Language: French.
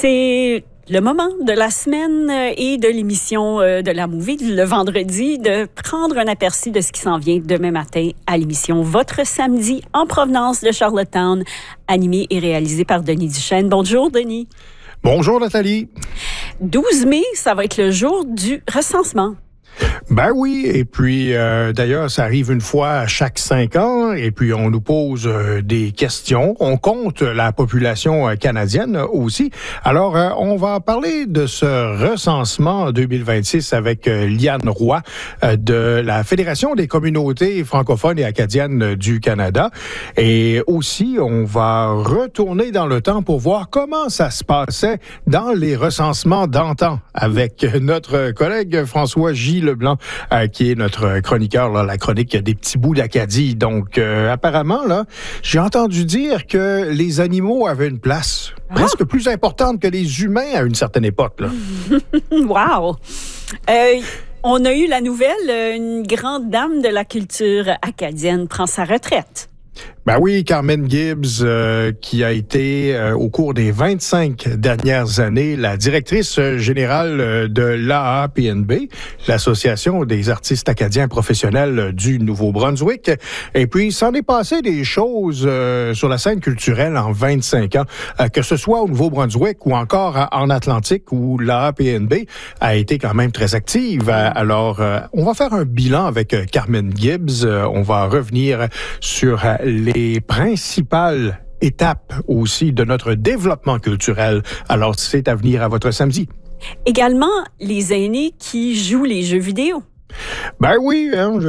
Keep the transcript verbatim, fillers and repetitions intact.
C'est le moment de la semaine et de l'émission de la Movie, le vendredi, de prendre un aperçu de ce qui s'en vient demain matin à l'émission Votre Samedi en provenance de Charlottetown, animé et réalisé par Denis Duchesne. Bonjour, Denis. Bonjour, Nathalie. douze mai, ça va être le jour du recensement. Ben oui, et puis euh, d'ailleurs, ça arrive une fois à chaque cinq ans, et puis on nous pose euh, des questions. On compte la population euh, canadienne aussi. Alors, euh, on va parler de ce recensement deux mille vingt-six avec euh, Liane Roy euh, de la Fédération des communautés francophones et acadiennes du Canada. Et aussi, on va retourner dans le temps pour voir comment ça se passait dans les recensements d'antan avec notre collègue François J. Leblanc, euh, qui est notre chroniqueur, là, la chronique des petits bouts d'Acadie. Donc, euh, apparemment, là, j'ai entendu dire que les animaux avaient une place ah. presque plus importante que les humains à une certaine époque. Là. Wow! Euh, on a eu la nouvelle, une grande dame de la culture acadienne prend sa retraite. Ben oui, Carmen Gibbs, euh, qui a été, euh, au cours des vingt-cinq dernières années, la directrice générale de l'A A P N B, l'Association des artistes acadiens professionnels du Nouveau-Brunswick. Et puis, s'en est passé des choses euh, sur la scène culturelle en vingt-cinq ans, euh, que ce soit au Nouveau-Brunswick ou encore en Atlantique, où l'A A P N B a été quand même très active. Alors, euh, on va faire un bilan avec Carmen Gibbs. Euh, on va revenir sur euh, les les principales étapes aussi de notre développement culturel. Alors, c'est à venir à votre samedi. Également, les aînés qui jouent les jeux vidéo. Ben oui, hein, je